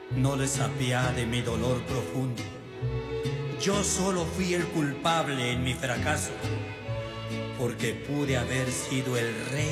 No les apiade mi dolor profundo. Yo solo fui el culpable en mi fracaso, porque pude haber sido el rey